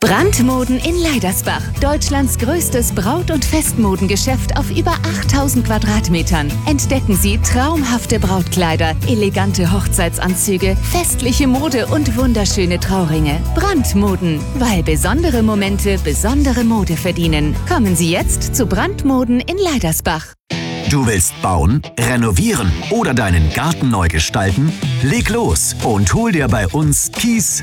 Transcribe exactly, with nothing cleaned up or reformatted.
Brandmoden in Leidersbach. Deutschlands größtes Braut- und Festmodengeschäft auf über achttausend Quadratmetern. Entdecken Sie traumhafte Brautkleider, elegante Hochzeitsanzüge, festliche Mode und wunderschöne Trauringe. Brandmoden, weil besondere Momente besondere Mode verdienen. Kommen Sie jetzt zu Brandmoden in Leidersbach. Du willst bauen, renovieren oder deinen Garten neu gestalten? Leg los und hol dir bei uns Kies,